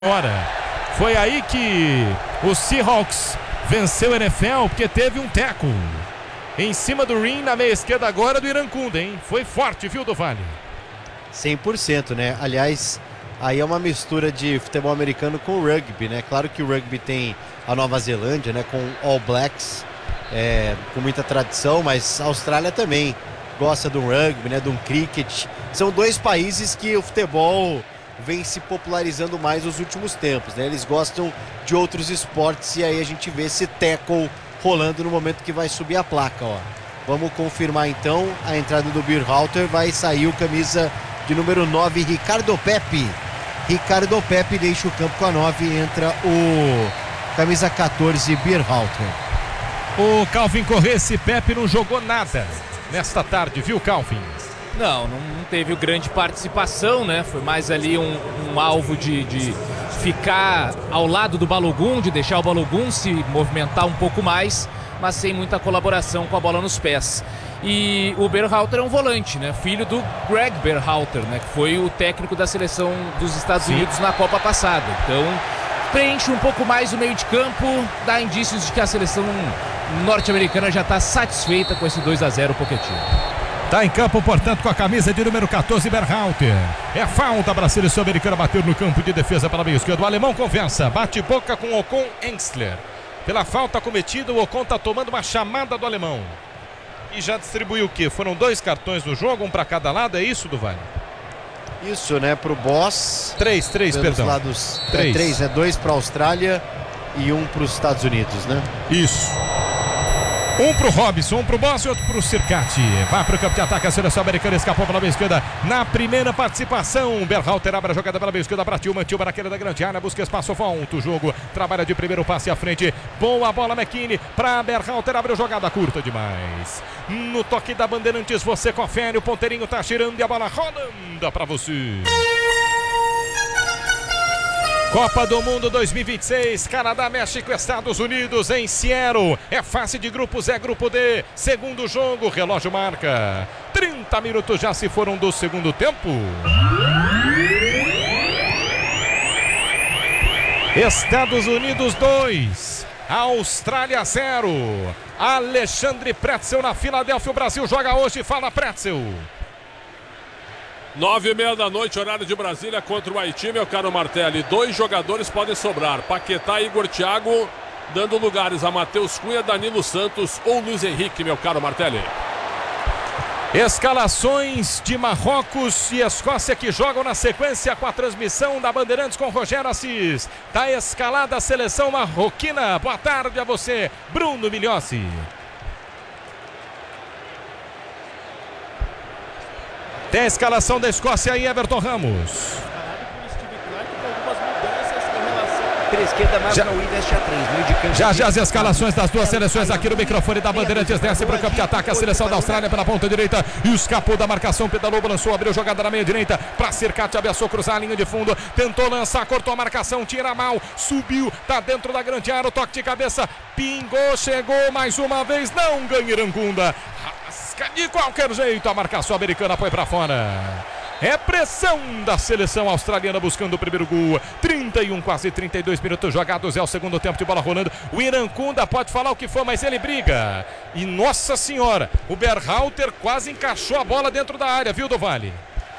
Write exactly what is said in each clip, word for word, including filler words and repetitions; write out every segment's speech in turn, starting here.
Ora, foi aí que o Seahawks venceu o N F L, porque teve um tackle em cima do rim, na meia esquerda agora do Irankunda, hein? Foi forte, viu, do Vale? cem por cento, né? Aliás, aí é uma mistura de futebol americano com rugby, né? Claro que o rugby tem a Nova Zelândia, né? Com All Blacks, é, com muita tradição, mas a Austrália também gosta do rugby, né? Do cricket. São dois países que o futebol vem se popularizando mais nos últimos tempos, né? Eles gostam de outros esportes e aí a gente vê esse tackle rolando no momento que vai subir a placa, ó. Vamos confirmar então a entrada do Berhalter. Vai sair o camisa de número nove, Ricardo Pepi. Ricardo Pepi deixa o campo com a nove, entra o camisa quatorze, Berhalter. O Calvin Correa, esse Pepe não jogou nada nesta tarde, viu, Calvin? Não, não teve grande participação, né? Foi mais ali um, um alvo de, de ficar ao lado do Balogun, de deixar o Balogun se movimentar um pouco mais, mas sem muita colaboração com a bola nos pés. E o Berhalter é um volante, né? Filho do Greg Berhalter, né? Que foi o técnico da seleção dos Estados Sim. Unidos na Copa passada. Então, preenche um pouco mais o meio de campo, dá indícios de que a seleção norte-americana já está satisfeita com esse dois a zero Pochettino. Tá em campo, portanto, com a camisa de número quatorze, Berhalter. É falta para a seleção americana bater no campo de defesa pela meia esquerda. O alemão conversa, bate boca com Ocon Engstler. Pela falta cometida, o Ocon tá tomando uma chamada do alemão. E já distribuiu o quê? Foram dois cartões no jogo, um para cada lado, é isso, Duvani? Isso, né? Pro Boss. Três, três, perdão. Lados, três. É, três, né? Dois para a Austrália e um para os Estados Unidos, né? Isso. Um pro Robson, um pro Boss e outro pro Circati. Vai pro campo de ataque, a seleção americana escapou pela meia esquerda na primeira participação. Berhalter abre a jogada pela meia esquerda para Tillman, Tillman naquele da grande área, busca espaço, volta o jogo, trabalha de primeiro passe à frente. Boa bola, McKinney para Berhalter, abre a jogada curta demais. No toque da Bandeirantes você confere, o ponteirinho tá girando e a bola rolando para você. Copa do Mundo dois mil e vinte e seis, Canadá, México, Estados Unidos em Seattle. É fase de grupos, é grupo D. Segundo jogo, relógio marca. trinta minutos já se foram do segundo tempo. Estados Unidos dois, Austrália zero. Alexandre Pretzel na Filadélfia. O Brasil joga hoje, fala Pretzel. Nove e meia da noite, horário de Brasília, contra o Haiti, meu caro Martelli. Dois jogadores podem sobrar, Paquetá e Igor Thiago, dando lugares a Matheus Cunha, Danilo Santos ou Luiz Henrique, meu caro Martelli. Escalações de Marrocos e Escócia que jogam na sequência com a transmissão da Bandeirantes com Rogério Assis. Tá escalada a seleção marroquina. Boa tarde a você, Bruno Migliossi. Tem a escalação da Escócia aí, Everton Ramos. Já, já, já as escalações das duas seleções aqui no microfone da Bandeirantes. Desce para o campo de ataque a seleção da Austrália pela ponta direita e escapou da marcação, pedalou, balançou, abriu jogada na meia direita para Circati, ameaçou cruzar a linha de fundo, tentou lançar, cortou a marcação, tira mal, subiu, tá dentro da grande área, o toque de cabeça, pingou, chegou mais uma vez, não ganha Irankunda. De qualquer jeito, a marcação americana foi para fora. É pressão da seleção australiana buscando o primeiro gol. trinta e um, quase trinta e dois minutos jogados. É o segundo tempo de bola rolando. O Irankunda pode falar o que for, mas ele briga. E nossa senhora, o Berhalter quase encaixou a bola dentro da área, viu, do Vale?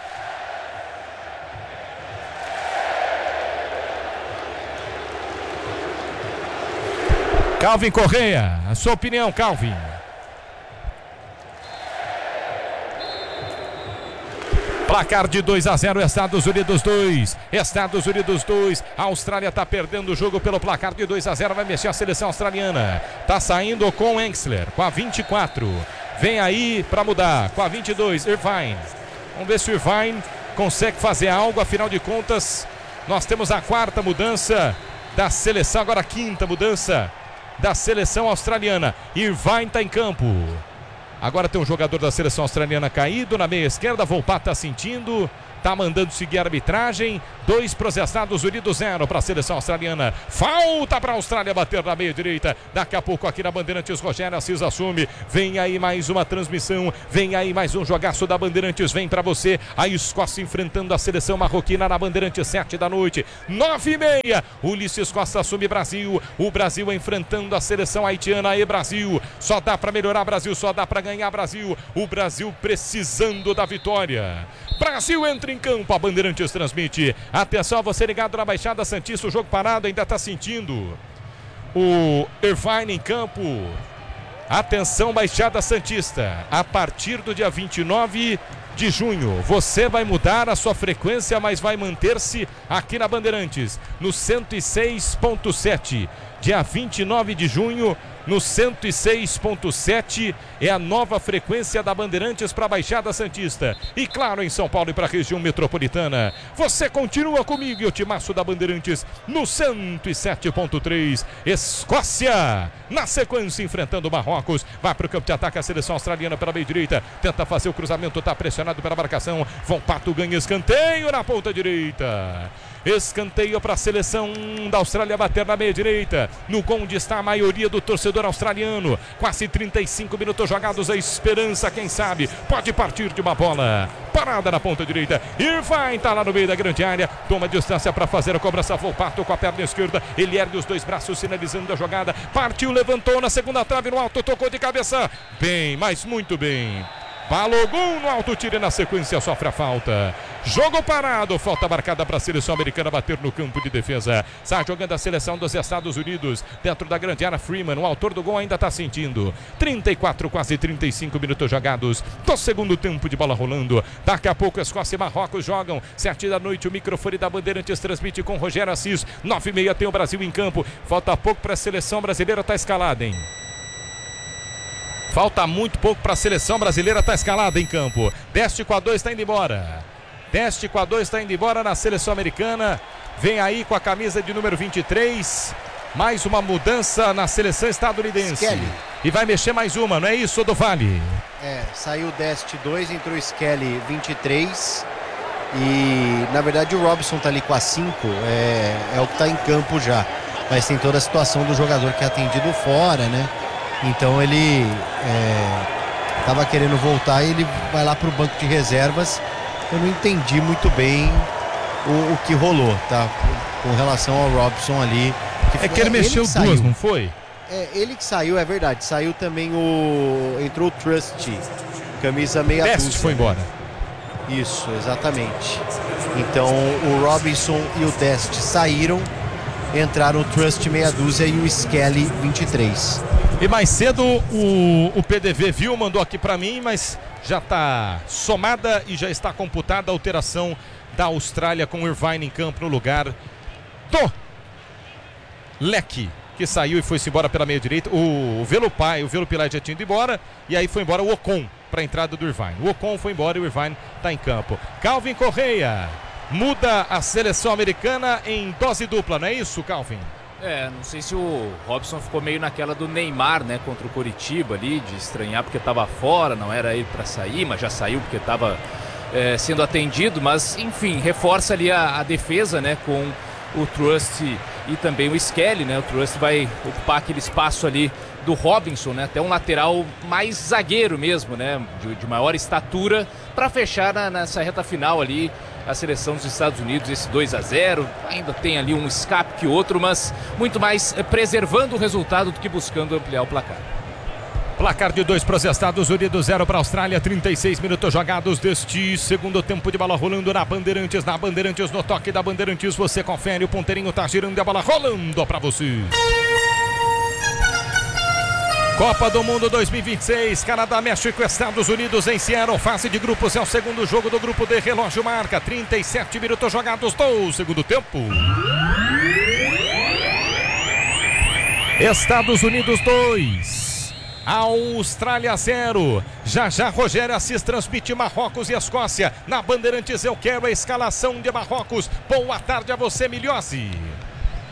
Calvin Correa, a sua opinião, Calvin? Placar de dois a zero, Estados Unidos dois, Estados Unidos dois, a Austrália está perdendo o jogo pelo placar de dois a zero, vai mexer a seleção australiana, tá saindo com Engstler, com a vinte e quatro, vem aí para mudar, com a vinte e dois, Irvine, vamos ver se o Irvine consegue fazer algo, afinal de contas, nós temos a quarta mudança da seleção, agora a quinta mudança da seleção australiana, Irvine está em campo. Agora tem um jogador da seleção australiana caído na meia esquerda. Volpato está sentindo. tá mandando seguir a arbitragem. Dois para os Estados Unidos, zero para a seleção australiana. Falta para a Austrália bater na meia direita. Daqui a pouco aqui na Bandeirantes, Rogério Assis assume. Vem aí mais uma transmissão, vem aí mais um jogaço da Bandeirantes, vem para você. A Escócia enfrentando a seleção marroquina na Bandeirantes, sete da noite, nove e meia. Ulisses Costa assume Brasil. O Brasil enfrentando a seleção haitiana e Brasil. Só dá para melhorar Brasil, só dá para ganhar Brasil. O Brasil precisando da vitória. Brasil entra em campo, a Bandeirantes transmite. Atenção, você ligado na Baixada Santista, o jogo parado, ainda está sentindo o Irvine em campo. Atenção, Baixada Santista, a partir do dia vinte e nove de junho, você vai mudar a sua frequência, mas vai manter-se aqui na Bandeirantes, no cento e seis ponto sete. Dia vinte e nove de junho, no cento e seis ponto sete, é a nova frequência da Bandeirantes para a Baixada Santista. E claro, em São Paulo e para a região metropolitana. Você continua comigo e o timaço da Bandeirantes no cento e sete ponto três. Escócia, na sequência, enfrentando Marrocos. Vai para o campo de ataque a seleção australiana pela meia direita. Tenta fazer o cruzamento, está pressionado pela marcação. Von Pato ganha escanteio na ponta direita. Escanteio para a seleção da Austrália bater na meia direita. No gol onde está a maioria do torcedor australiano. Quase trinta e cinco minutos jogados. A esperança, quem sabe, pode partir de uma bola. Parada na ponta direita. Irvine está lá no meio da grande área. Toma distância para fazer a cobrança. Volpato com a perna esquerda. Ele ergue os dois braços sinalizando a jogada. Partiu, levantou na segunda trave no alto. Tocou de cabeça. Bem, mas muito bem. Balogun no alto, tira na sequência, sofre a falta. Jogo parado, falta marcada para a seleção americana bater no campo de defesa. Sai jogando a seleção dos Estados Unidos dentro da grande área. Freeman, o autor do gol, ainda está sentindo. trinta e quatro, quase trinta e cinco minutos jogados do segundo tempo de bola rolando. Daqui a pouco Escócia e Marrocos jogam. Sete da noite, o microfone da Bandeirantes transmite com Rogério Assis. Nove e meia tem o Brasil em campo. Falta pouco para a seleção brasileira, está escalada, hein? Falta muito pouco para a seleção brasileira, está escalada em campo. Deste com a dois, está indo embora. Deste com a dois, está indo embora na seleção americana. Vem aí com a camisa de número vinte e três. Mais uma mudança na seleção estadunidense. Skelly. E vai mexer mais uma, não é isso, do Vale? É, saiu o Deste dois, entrou o Skelly vinte e três. E na verdade o Robson tá ali com a cinco. É, é o que está em campo já. Mas tem toda a situação do jogador que é atendido fora, né? Então ele estava é, querendo voltar e ele vai lá para o banco de reservas. Eu não entendi muito bem o, o que rolou, tá? Com relação ao Robson ali. Que é que ele é, mexeu ele que duas, não foi? É, ele que saiu, é verdade. Saiu também o... Entrou o Trust, camisa meia dúzia. Deste foi embora. Isso, exatamente. Então o Robinson e o Dest saíram. Entraram o Trust meia dúzia e o Skelly vinte e três. E mais cedo o, o P D V viu, mandou aqui para mim, mas já está somada e já está computada a alteração da Austrália com o Irvine em campo no lugar do Leque, que saiu e foi-se embora pela meia direita. O, o Velupai, o Velupilai já tinha ido embora e aí foi embora o Ocon para a entrada do Irvine. O Ocon foi embora e o Irvine está em campo. Calvin Correia muda a seleção americana em dose dupla, não é isso, Calvin? É, não sei se o Robson ficou meio naquela do Neymar, né, contra o Coritiba ali, de estranhar porque estava fora, não era ele para sair, mas já saiu porque estava é, sendo atendido, mas enfim, reforça ali a, a defesa, né, com o Trust e também o Skelly, né, o Trust vai ocupar aquele espaço ali do Robinson, né, até um lateral mais zagueiro mesmo, né, de, de maior estatura, para fechar na, nessa reta final ali a seleção dos Estados Unidos, esse dois a zero, ainda tem ali um escape que outro, mas muito mais preservando o resultado do que buscando ampliar o placar. Placar de dois para os Estados Unidos, zero para a Austrália, trinta e seis minutos jogados deste segundo tempo de bola rolando na Bandeirantes, na Bandeirantes, no toque da Bandeirantes, você confere, o ponteirinho tá girando e a bola rolando para você. Copa do Mundo dois mil e vinte e seis, Canadá, México, Estados Unidos em Seattle, fase de grupos, é o segundo jogo do grupo D, relógio marca, trinta e sete minutos jogados do segundo tempo. Estados Unidos dois, Austrália zero, já já Rogério Assis transmite Marrocos e Escócia, na Bandeirantes eu quero a escalação de Marrocos. Boa tarde a você, Milhose.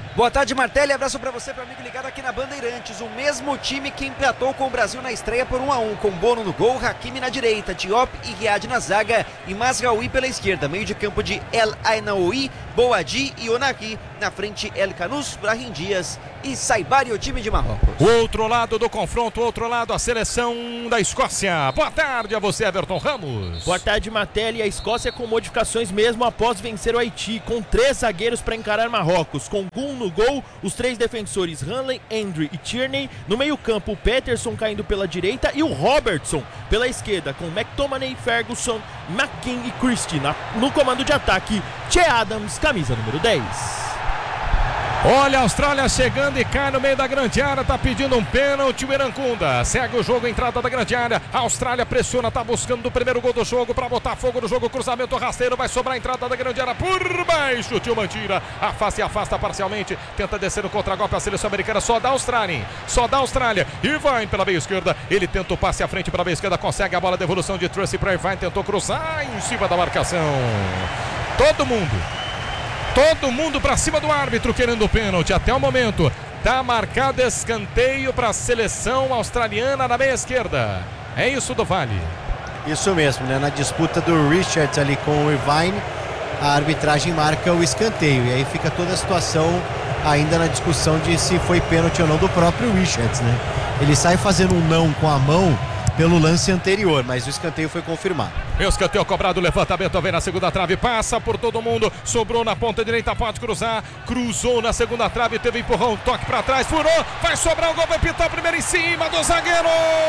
Boa tarde, Martelli. Abraço pra você, meu amigo ligado aqui na Bandeirantes. O mesmo time que empatou com o Brasil na estreia por um a um, com Bono no gol, Hakimi na direita, Diop e Riad na zaga e Mazraoui pela esquerda. Meio de campo de El Ainaoui, Boadi e Onari. Na frente, El Canus, Brahim Dias e Saibari, o time de Marrocos. O outro lado do confronto, o outro lado, a seleção da Escócia. Boa tarde a você, Everton Ramos. Boa tarde, Martelli. A Escócia com modificações mesmo após vencer o Haiti, com três zagueiros para encarar Marrocos, com Gun no gol, os três defensores Hanley, Andrew e Tierney. No meio-campo, o Peterson caindo pela direita e o Robertson pela esquerda, com McTominay, Ferguson, McKean e Christie. Na, no comando de ataque, Che Adams, camisa número dez. Olha a Austrália chegando e cai no meio da grande área, tá pedindo um pênalti, o Iracunda segue o jogo, entrada da grande área, a Austrália pressiona, tá buscando o primeiro gol do jogo para botar fogo no jogo, cruzamento rasteiro, vai sobrar a entrada da grande área por baixo, Tilman tira, afasta e afasta parcialmente, tenta descer no contra-golpe a seleção americana, só da Austrália, hein? Só da Austrália, Irvine pela meia esquerda, ele tenta o passe à frente pela meia esquerda, consegue a bola, devolução de Truss para Irvine, tentou cruzar em cima da marcação, todo mundo Todo mundo para cima do árbitro querendo o pênalti. Até o momento tá marcado escanteio para a seleção australiana na meia esquerda. É isso, do Vale. Isso mesmo, né? Na disputa do Richards ali com o Irvine, a arbitragem marca o escanteio. E aí fica toda a situação ainda na discussão de se foi pênalti ou não do próprio Richards, né? Ele sai fazendo um não com a mão pelo lance anterior, mas o escanteio foi confirmado. Escanteio cobrado, levantamento vem na segunda trave, passa por todo mundo, sobrou na ponta direita, pode cruzar, cruzou na segunda trave, teve empurrão, toque pra trás, furou, vai sobrar o gol, vai pintar o primeiro em cima do zagueiro!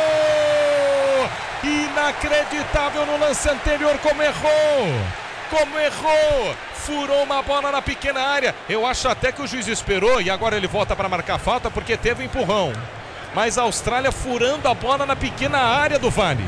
Inacreditável no lance anterior, como errou! Como errou! Furou uma bola na pequena área, eu acho até que o juiz esperou e agora ele volta para marcar falta porque teve empurrão. Mas a Austrália furando a bola na pequena área do Vale.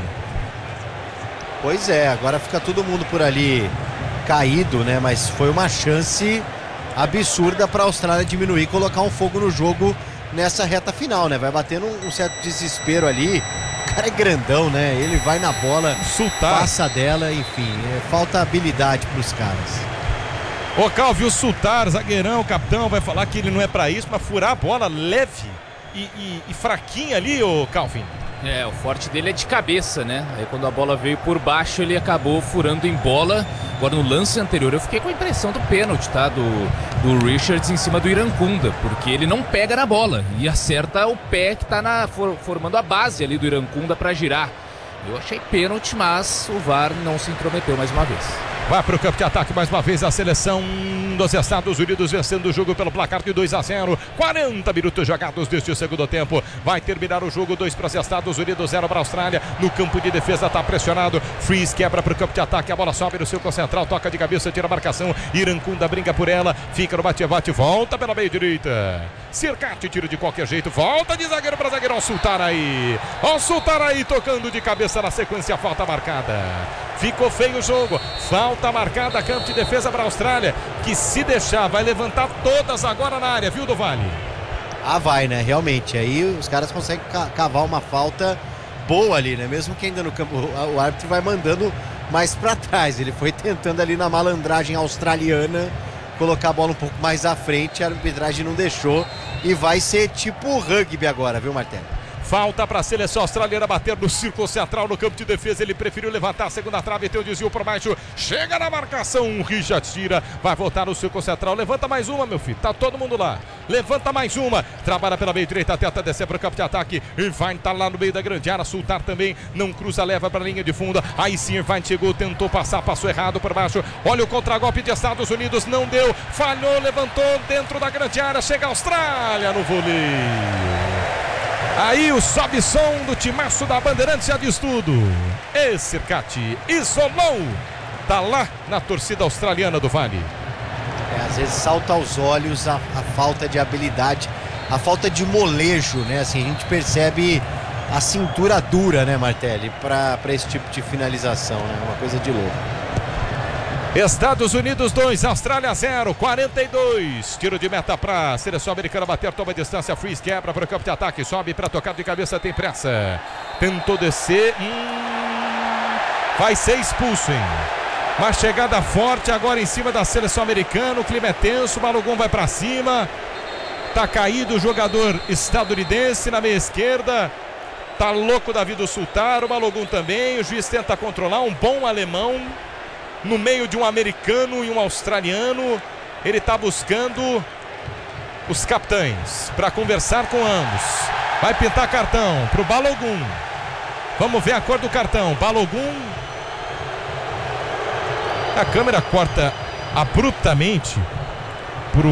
Pois é, agora fica todo mundo por ali caído, né? Mas foi uma chance absurda para a Austrália diminuir e colocar um fogo no jogo nessa reta final, né? Vai batendo um, um certo desespero ali. O cara é grandão, né? Ele vai na bola, Sultar. passa dela, enfim. É, falta habilidade para os caras. O Calvio Sultar, zagueirão, capitão, vai falar que ele não é para isso, mas furar a bola leve. E, e, e fraquinho ali, o Calvin. É, o forte dele é de cabeça, né? Aí quando a bola veio por baixo, ele acabou furando em bola. Agora no lance anterior eu fiquei com a impressão do pênalti, tá? Do, do Richards em cima do Iracunda, porque ele não pega na bola e acerta o pé que tá na, for, formando a base ali do Iracunda para girar. Eu achei pênalti, mas o V A R não se intrometeu mais uma vez. Vai para o campo de ataque mais uma vez a seleção dos Estados Unidos vencendo o jogo pelo placar de dois a zero. quarenta minutos jogados deste segundo tempo. Vai terminar o jogo, dois para os Estados Unidos, zero para a Austrália. No campo de defesa está pressionado. Freeze quebra para o campo de ataque. A bola sobe no círculo central, toca de cabeça, tira a marcação. Iracunda brinca por ela, fica no bate-bate, volta pela meia direita. Cercate, tira de qualquer jeito, volta de zagueiro para zagueiro. Ao Sultar aí, ao Sultar aí, tocando de cabeça na sequência, falta marcada. Ficou feio o jogo, falta marcada, campo de defesa para a Austrália, que se deixar vai levantar todas agora na área, viu, do Vale? Ah, vai, né? Realmente, aí os caras conseguem ca- cavar uma falta boa ali, né? Mesmo que ainda no campo, o, o árbitro vai mandando mais para trás, ele foi tentando ali na malandragem australiana colocar a bola um pouco mais à frente, a arbitragem não deixou e vai ser tipo rugby agora, viu, Martelli? Falta para a seleção australiana bater no círculo central no campo de defesa. Ele preferiu levantar a segunda trave, tem o desvio por baixo. Chega na marcação, o Richard tira, vai voltar no círculo central. Levanta mais uma, meu filho, tá todo mundo lá. Levanta mais uma, trabalha pela meia direita, tenta descer para o campo de ataque. Irvine tá lá no meio da grande área, Sultar também, não cruza, leva para a linha de fundo. Aí sim, Irvine chegou, tentou passar, passou errado por baixo. Olha o contragolpe de Estados Unidos, não deu, falhou, levantou dentro da grande área. Chega a Austrália no voleio. Aí o sobe-som do timaço da Bandeirantes já diz tudo. Esse Cercati isolou. Tá lá na torcida australiana do Vale. É, às vezes salta aos olhos a, a falta de habilidade, a falta de molejo, né? Assim, a gente percebe a cintura dura, né, Martelli, para esse tipo de finalização, né? Uma coisa de louco. Estados Unidos dois, Austrália zero, quarenta e dois. Tiro de meta para a seleção americana bater, toma a distância. Freeze quebra para o campo de ataque, sobe para tocar de cabeça, tem pressa. Tentou descer. Hum, vai ser expulso, hein? Uma chegada forte agora em cima da seleção americana. O clima é tenso, o Balogun vai para cima. Tá caído o jogador estadunidense na meia esquerda. Tá louco Davi do Sultar, o Balogun também. O juiz tenta controlar, um bom alemão no meio de um americano e um australiano. Ele tá buscando os capitães para conversar com ambos. Vai pintar cartão pro Balogun. Vamos ver a cor do cartão. Balogun. A câmera corta abruptamente pro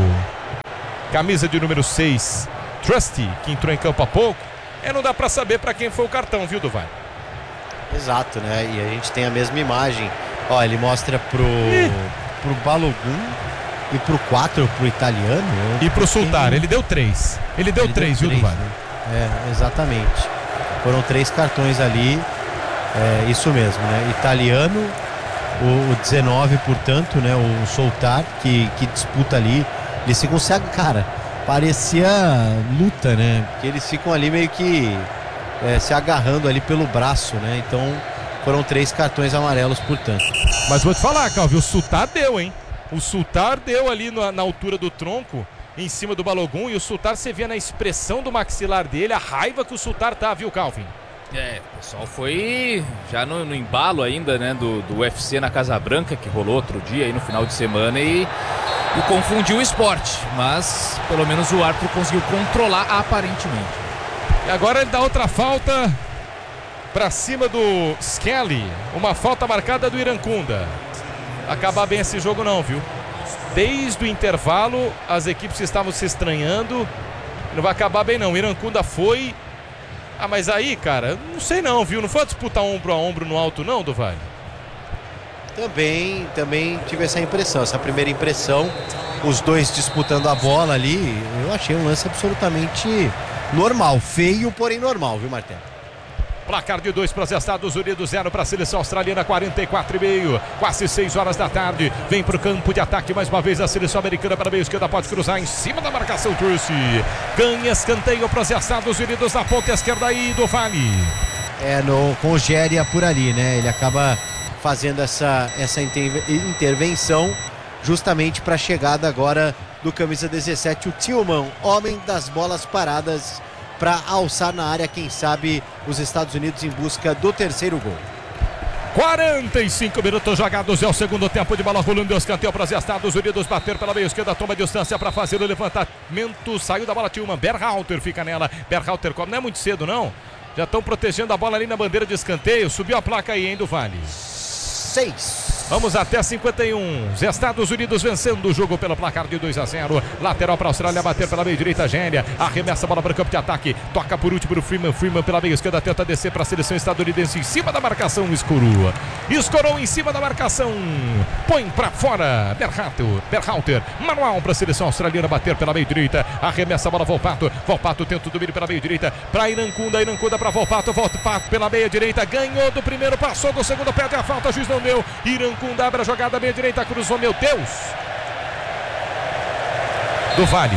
camisa de número seis, Trusty, que entrou em campo há pouco. É, não dá pra saber pra quem foi o cartão, viu, Duval? Exato, né? E a gente tem a mesma imagem. Ó, ele mostra pro, pro Balogun e pro quatro, pro italiano. E pro Sultar, tem... ele deu três. Ele deu ele três, deu viu, Duval? Né? É, exatamente. Foram três cartões ali. É isso mesmo, né? Italiano, o, o dezenove, portanto, né? O Sultar, que, que disputa ali. Ele se consegue, cara. Parecia luta, né? Porque eles ficam ali meio que é, se agarrando ali pelo braço, né? Então foram três cartões amarelos, portanto. Mas vou te falar, Calvi, o Sultar deu, hein? O Sultar deu ali na, na altura do tronco, em cima do Balogun, e o Sultar, você vê na expressão do maxilar dele, a raiva que o Sultar tá, viu, Calvin? É, o pessoal foi já no, no embalo ainda, né, do, do U F C na Casa Branca, que rolou outro dia aí no final de semana, e... E confundiu o esporte, mas pelo menos o árbitro conseguiu controlar aparentemente. E agora ele dá outra falta para cima do Skelly. Uma falta marcada do Irankunda. Acabar bem esse jogo não, viu? Desde o intervalo as equipes estavam se estranhando. Não vai acabar bem não. O Irankunda foi... Ah, mas aí, cara, não sei não, viu? Não foi disputar ombro a ombro no alto não, do Vale? Também, também tive essa impressão, essa primeira impressão, os dois disputando a bola ali, eu achei um lance absolutamente normal, feio, porém normal, viu, Martelo? Placar de dois para os Estados Unidos, zero para a seleção australiana, quarenta e quatro e meio, quase seis horas da tarde, vem para o campo de ataque mais uma vez a seleção americana para a meia esquerda, pode cruzar em cima da marcação, Truce, ganha escanteio para os Estados Unidos na ponta esquerda aí do Vale. É, no, com o Géria por ali, né, ele acaba... fazendo essa, essa intervenção justamente para a chegada agora do camisa dezessete, o Tillman, homem das bolas paradas, para alçar na área, quem sabe, os Estados Unidos em busca do terceiro gol. quarenta e cinco minutos jogados, é o segundo tempo de bola rolando, escanteio para os Estados Unidos, bater pela meia esquerda, toma distância para fazer o levantamento, saiu da bola Tillman, Berhalter fica nela, Berhalter não é muito cedo não, já estão protegendo a bola ali na bandeira de escanteio, subiu a placa aí, hein, do Vale. seis. Vamos até cinquenta e um. Os Estados Unidos vencendo o jogo pelo placar de dois a zero. Lateral para a Austrália, bater pela meia direita, Géria. Arremessa a bola para o campo de ataque. Toca por último o Freeman. Freeman pela meia esquerda, tenta descer para a seleção estadunidense em cima da marcação. Escorou. Escorou em cima da marcação. Põe para fora. Berhalter. Berhalter. Manual para a seleção australiana, bater pela meia direita. Arremessa a bola, Volpato. Volpato tenta o domínio pela meia direita. Para Irankunda. Irankunda para Volpato. Volpato pela meia direita. Ganhou do primeiro, passou do segundo, pede a falta. Juiz não deu. Irankunda abre a jogada, meia direita, cruzou, meu Deus. Do Vale.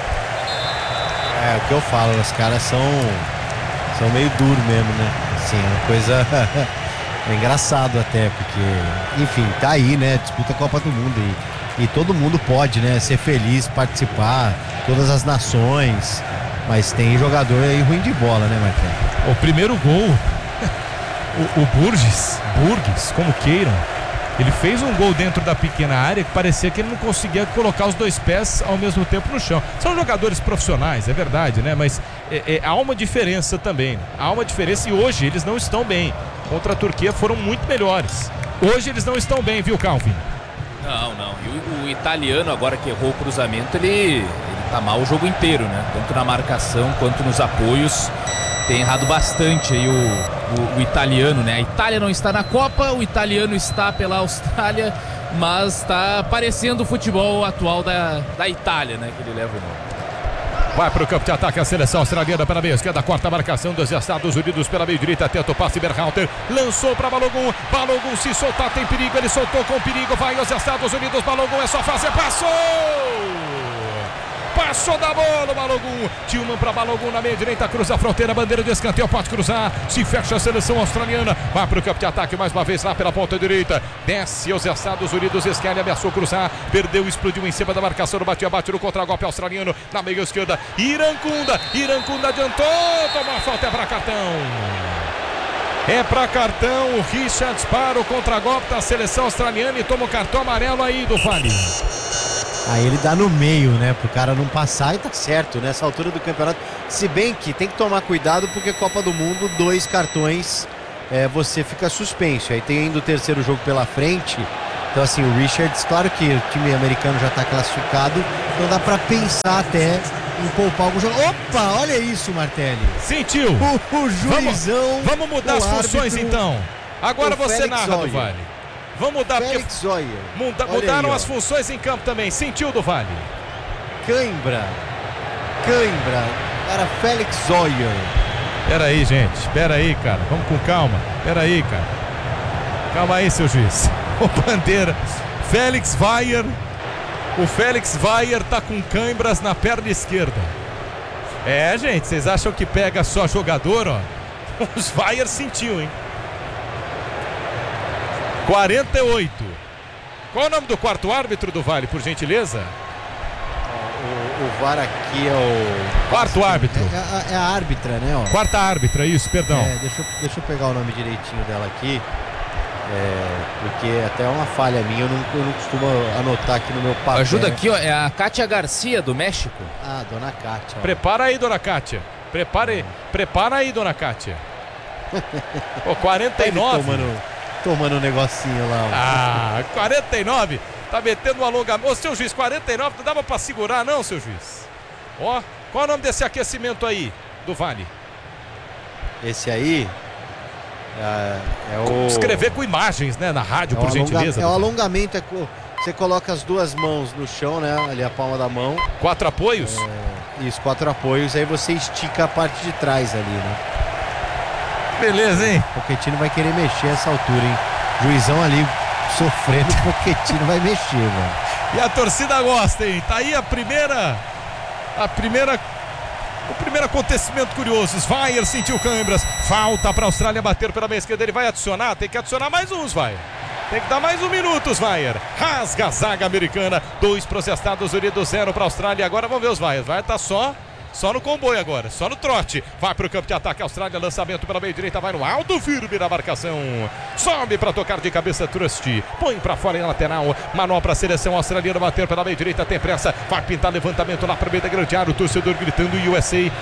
É o que eu falo, os caras são são meio duros mesmo, né? Assim, é uma coisa é engraçado até, porque, enfim, tá aí, né? Disputa a Copa do Mundo e, e todo mundo pode, né? Ser feliz, participar, todas as nações, mas tem jogador aí ruim de bola, né, Marcelo? O primeiro gol, o, o Burgess, Burgess, como queiram, ele fez um gol dentro da pequena área que parecia que ele não conseguia colocar os dois pés ao mesmo tempo no chão. São jogadores profissionais, é verdade, né? Mas é, é, há uma diferença também. Há uma diferença e hoje eles não estão bem. Contra a Turquia foram muito melhores. Hoje eles não estão bem, viu, Calvin? Não, não. E o, o italiano, agora que errou o cruzamento, ele, ele tá mal o jogo inteiro, né? Tanto na marcação quanto nos apoios. Tem errado bastante aí o, o, o italiano, né? A Itália não está na Copa, o italiano está pela Austrália, mas está parecendo o futebol atual da, da Itália, né? Que ele leva o nome. Vai para o campo de ataque a seleção australiana pela meia esquerda, quarta marcação dos Estados Unidos pela meia direita, tenta o passe, Berhalter lançou para Balogun, Balogun se soltar, tem perigo, ele soltou com perigo, vai os Estados Unidos, Balogun é só fazer, passou! passou da bola o Balogun. Tillman para Balogun na meia direita, cruza a fronteira, bandeira de escanteio, pode cruzar, se fecha a seleção australiana, vai para o campo de ataque mais uma vez lá pela ponta direita, desce aos Estados Unidos, Skelly ameaçou cruzar, perdeu, explodiu em cima da marcação, batia, bate no contra-golpe australiano, na meia esquerda, Irankunda, Irankunda adiantou, tomou a falta, é para cartão. É para cartão, o Richards para o contra-golpe da seleção australiana e toma o cartão amarelo aí do Vale. Aí ele dá no meio, né, pro cara não passar e tá certo, nessa altura do campeonato. Se bem que tem que tomar cuidado porque Copa do Mundo, dois cartões, é, você fica suspenso. Aí tem ainda o terceiro jogo pela frente. Então assim, o Richards, claro que o time americano já tá classificado, então dá pra pensar até em poupar algum jogo. Opa, olha isso, Martelli. Sentiu. O, o juizão. Vamos, vamos mudar as funções árbitro, então. Agora você Félix narra Zoyer. do Vale. Vamos mudar Félix porque Zoyer. muda, Olha mudaram aí, as funções em campo também. Sentiu do Vale. Cãibra. Cãibra. Para Félix Zoyer. Pera aí, gente. Pera aí, cara. Vamos com calma. Pera aí, cara. Calma aí, seu juiz. O bandeira. Félix Zoyer. O Félix Zoyer tá com cãibras na perna esquerda. É, gente. Vocês acham que pega só jogador, ó? O Zoyer sentiu, hein? quarenta e oito. Qual é o nome do quarto árbitro do Vale, por gentileza? O, o V A R aqui é o... Quarto árbitro. É, é, é a árbitra, né? Ó. Quarta árbitra, isso, perdão. É, deixa, eu, deixa eu pegar o nome direitinho dela aqui. É, porque até é uma falha minha, eu não, eu não costumo anotar aqui no meu papel. Ajuda aqui, ó, é a Kátia Garcia, do México. Ah, dona Kátia. Ó. Prepara aí, dona Kátia. Prepara aí, prepara aí, dona Kátia. Pô, quarenta e nove. Tomando, tomando um negocinho lá. Ó. Ah, quarenta e nove. Tá metendo um alongamento. Ô, seu juiz, quarenta e nove, não dava pra segurar não, seu juiz? Ó, qual é o nome desse aquecimento aí, do Vale? Esse aí é, é o... Escrever com imagens, né, na rádio, é por alonga... gentileza. É o alongamento, é co... você coloca as duas mãos no chão, né, ali a palma da mão. Quatro apoios? É, isso, quatro apoios, aí você estica a parte de trás ali, né. Beleza, hein? O Pochettino vai querer mexer essa altura, hein. Juizão ali sofrendo, o Pochettino vai mexer, velho. E a torcida gosta, hein? Tá aí a primeira... A primeira... O primeiro acontecimento curioso. Zoyer sentiu câimbras. Falta para a Austrália bater pela meia esquerda. Ele vai adicionar. Tem que adicionar mais uns, vai. Tem que dar mais um minuto, Zoyer. Rasga a zaga americana. Dois para os Estados Unidos, zero para a Austrália. Agora vamos ver os Zoyer. Vai estar só... Só no comboio agora, só no trote. Vai pro campo de ataque, Austrália, lançamento pela meia direita, vai no alto, firme na marcação. Sobe para tocar de cabeça, Trust. Põe para fora em lateral. Manobra a seleção australiana, bater pela meia direita, tem pressa. Vai pintar levantamento lá para meio da grande área. O torcedor gritando U S A.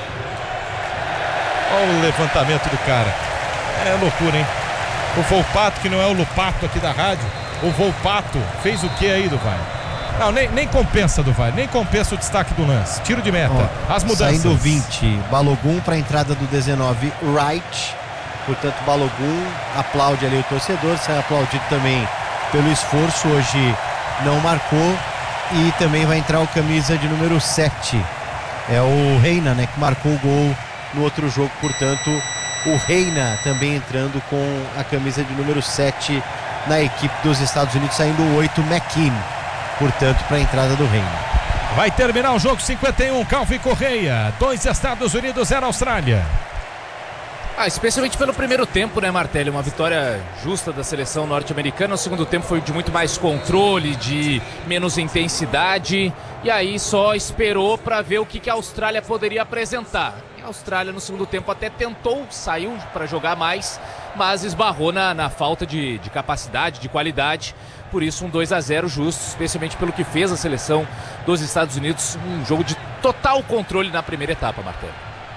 Olha o levantamento do cara. É loucura, hein? O Volpato, que não é o Lupato aqui da rádio. O Volpato fez o que aí do Vai? Não, nem, nem compensa do Vale, nem compensa o destaque do lance. Tiro de meta, ó, as mudanças. Saindo vinte, Balogun para a entrada do dezenove, Wright. Portanto, Balogun aplaude ali o torcedor, sai aplaudido também pelo esforço. Hoje não marcou. E também vai entrar o camisa de número sete. É o Reina, né, que marcou o gol no outro jogo. Portanto, o Reina também entrando com a camisa de número sete na equipe dos Estados Unidos, saindo o oito, McKean. Portanto, para a entrada do Reina. Vai terminar o jogo cinquenta e um, Calvin Correia. Dois Estados Unidos, zero Austrália. Ah, especialmente pelo primeiro tempo, né, Martelli? Uma vitória justa da seleção norte-americana. O segundo tempo foi de muito mais controle, de menos intensidade. E aí só esperou para ver o que, que a Austrália poderia apresentar. E a Austrália no segundo tempo até tentou, saiu para jogar mais, mas esbarrou na, na falta de, de capacidade, de qualidade. Por isso um dois a zero justo, especialmente pelo que fez a seleção dos Estados Unidos. Um jogo de total controle na primeira etapa, Martelli.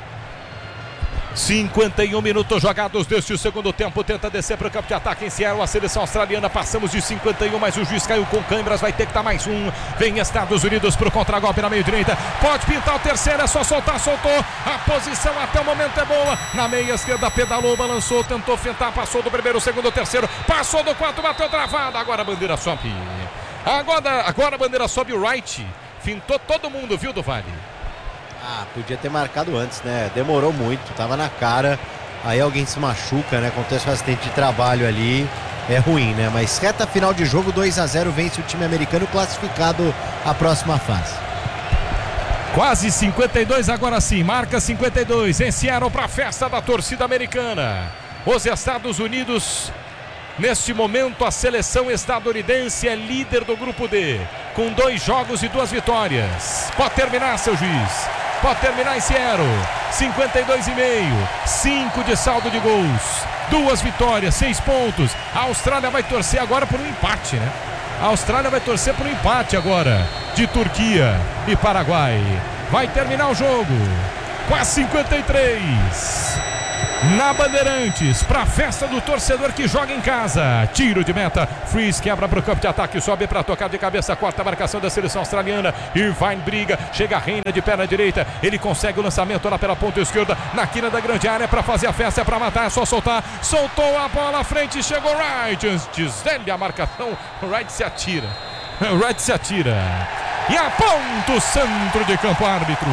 cinquenta e um minutos jogados deste segundo tempo. Tenta descer para o campo de ataque em Seattle a seleção australiana. Passamos de cinquenta e um, mas o juiz caiu com câimbras. Vai ter que dar mais um. Vem Estados Unidos para o contra-golpe na meia direita. Pode pintar o terceiro, é só soltar, soltou. A posição até o momento é boa. Na meia esquerda pedalou, balançou, tentou fintar. Passou do primeiro, segundo, terceiro. Passou do quarto, bateu travada. Agora a bandeira sobe. Agora, agora a bandeira sobe o Wright. Fintou todo mundo, viu, do Vale? Ah, podia ter marcado antes, né? Demorou muito, tava na cara. Aí alguém se machuca, né? Acontece um acidente de trabalho ali. É ruim, né? Mas reta final de jogo, dois a zero, vence o time americano, classificado à próxima fase. Quase cinquenta e dois, agora sim, marca cinquenta e dois em Seattle para a festa da torcida americana. Os Estados Unidos, neste momento, a seleção estadunidense é líder do grupo D, com dois jogos e duas vitórias. Pode terminar, seu juiz. Pode terminar em Seattle. cinquenta e dois e meio, cinco de saldo de gols, duas vitórias, seis pontos. A Austrália vai torcer agora por um empate, né? A Austrália vai torcer por um empate agora de Turquia e Paraguai. Vai terminar o jogo com a cinquenta e três na Bandeirantes, para a festa do torcedor que joga em casa. Tiro de meta, Freeze quebra para o campo de ataque, sobe para tocar de cabeça, quarta marcação da seleção australiana. Irvine briga, chega a Reina de perna direita, ele consegue o lançamento lá pela ponta esquerda, na quina da grande área, para fazer a festa, é para matar, é só soltar. Soltou a bola à frente, chegou Wright, antes dele a marcação, Wright se atira, Wright se atira e aponta o centro de campo, árbitro.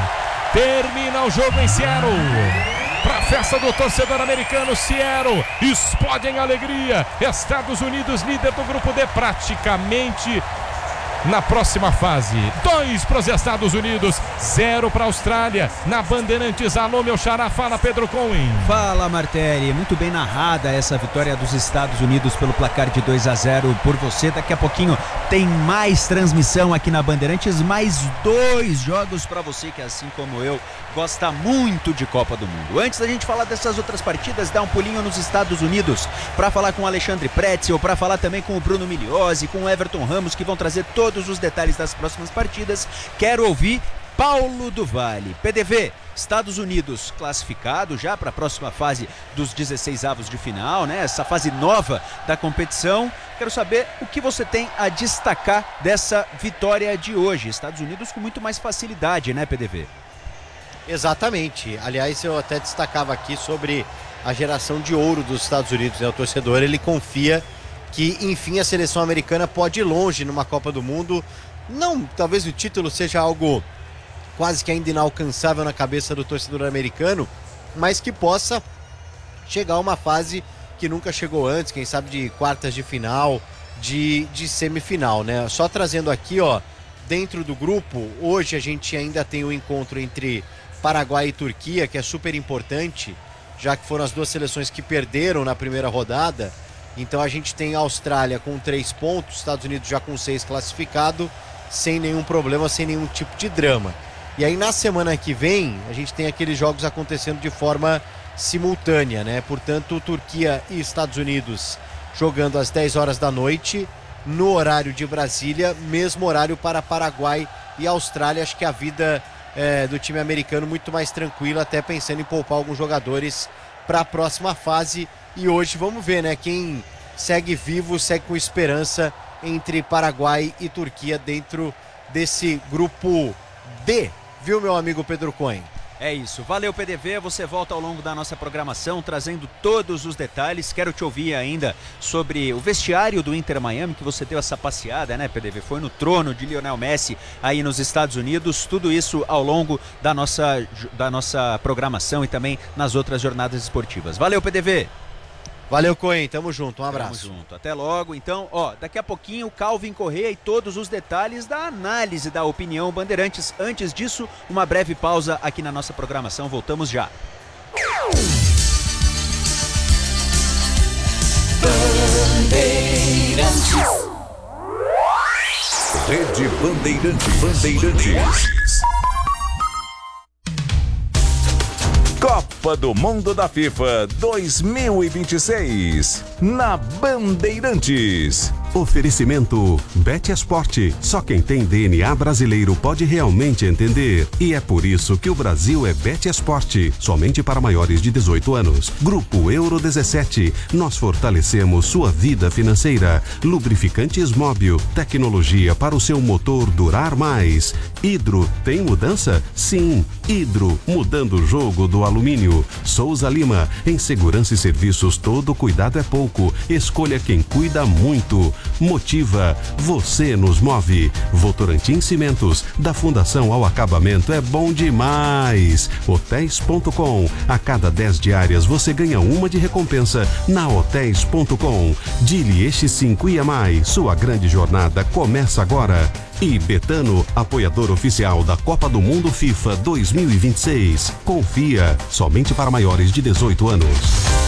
Termina o jogo em Seattle. Para a festa do torcedor americano, Seattle explode em alegria. Estados Unidos, líder do grupo D, praticamente na próxima fase. Dois para os Estados Unidos, zero para a Austrália. Na Bandeirantes, alô meu xará, fala Pedro Cohen. Fala Martelli, muito bem narrada essa vitória dos Estados Unidos pelo placar de dois a zero por você. Daqui a pouquinho tem mais transmissão aqui na Bandeirantes, mais dois jogos para você que, assim como eu, gosta muito de Copa do Mundo. Antes da gente falar dessas outras partidas, dá um pulinho nos Estados Unidos para falar com o Alexandre Pretzel, para falar também com o Bruno Migliozzi, com o Everton Ramos, que vão trazer todos os detalhes das próximas partidas. Quero ouvir Paulo do Vale. P D V, Estados Unidos classificado já para a próxima fase dos dezesseis avos de final, né? Essa fase nova da competição. Quero saber o que você tem a destacar dessa vitória de hoje. Estados Unidos com muito mais facilidade, né, P D V? Exatamente. Aliás, eu até destacava aqui sobre a geração de ouro dos Estados Unidos, né? O torcedor, ele confia que, enfim, a seleção americana pode ir longe numa Copa do Mundo. Não, talvez o título seja algo quase que ainda inalcançável na cabeça do torcedor americano, mas que possa chegar a uma fase que nunca chegou antes, quem sabe de quartas de final, de, de semifinal, né? Só trazendo aqui, ó, dentro do grupo, hoje a gente ainda tem o encontro entre Paraguai e Turquia, que é super importante, já que foram as duas seleções que perderam na primeira rodada. Então a gente tem a Austrália com três pontos, Estados Unidos já com seis classificado, sem nenhum problema, sem nenhum tipo de drama. E aí na semana que vem, a gente tem aqueles jogos acontecendo de forma simultânea, né? Portanto, Turquia e Estados Unidos jogando às dez horas da noite, no horário de Brasília, mesmo horário para Paraguai e Austrália. Acho que a vida é, do time americano muito mais tranquila, até pensando em poupar alguns jogadores para a próxima fase. E hoje vamos ver, né? Quem segue vivo, segue com esperança entre Paraguai e Turquia dentro desse grupo D, viu, meu amigo Pedro Cohen? É isso, valeu P D V, você volta ao longo da nossa programação trazendo todos os detalhes. Quero te ouvir ainda sobre o vestiário do Inter Miami, que você deu essa passeada, né, P D V? Foi no trono de Lionel Messi aí nos Estados Unidos. Tudo isso ao longo da nossa, da nossa programação e também nas outras jornadas esportivas. Valeu, P D V! Valeu, Cohen, tamo junto, um abraço. Tamo junto, até logo. Então, ó, daqui a pouquinho, Calvin Correia e todos os detalhes da análise da opinião Bandeirantes. Antes disso, uma breve pausa aqui na nossa programação, voltamos já. Bandeirantes. Rede Bandeirantes. Bandeirantes. Copa do Mundo da FIFA dois mil e vinte e seis, na Bandeirantes. Oferecimento BetEsport. Só quem tem D N A brasileiro pode realmente entender. E é por isso que o Brasil é BetEsport. Somente para maiores de dezoito anos. Grupo Euro dezessete. Nós fortalecemos sua vida financeira. Lubrificantes Móbil. Tecnologia para o seu motor durar mais. Hidro. Tem mudança? Sim. Hidro. Mudando o jogo do alumínio. Souza Lima. Em segurança e serviços, todo cuidado é pouco. Escolha quem cuida muito. Motiva, você nos move. Votorantim Cimentos, da Fundação ao Acabamento é bom demais. hotéis ponto com, a cada dez diárias você ganha uma de recompensa na hotéis ponto com. Dili Este cinco e mais, sua grande jornada começa agora. E Betano, apoiador oficial da Copa do Mundo FIFA dois mil e vinte e seis. Confia, somente para maiores de dezoito anos.